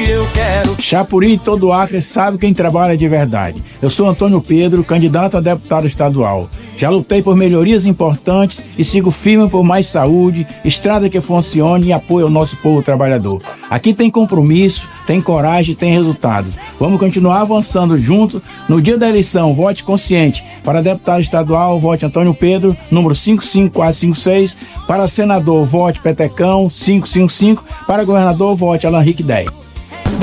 eu quero. Chapuri e todo o Acre sabe quem trabalha de verdade. Eu sou Antônio Pedro, candidato a deputado estadual. Já lutei por melhorias importantes e sigo firme por mais saúde, estrada que funcione e apoio ao nosso povo trabalhador. Aqui tem compromisso, tem coragem, tem resultado. Vamos continuar avançando juntos. No dia da eleição, vote consciente. Para deputado estadual, vote Antônio Pedro, número 55456. Para senador, vote Petecão, 555. Para governador, vote Alan Henrique 10.